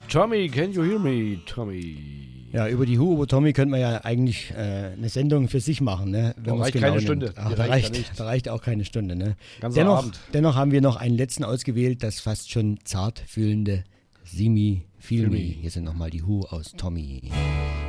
Tommy, can you hear me, Tommy? Ja, über die Who, über Tommy könnte man ja eigentlich eine Sendung für sich machen, ne? Wenn reicht genau keine Stunde. Ach, da reicht auch keine Stunde, ne? Abend. Dennoch haben wir noch einen letzten ausgewählt, das fast schon zart fühlende See Me, Feel Me. Hier sind nochmal die Who aus Tommy.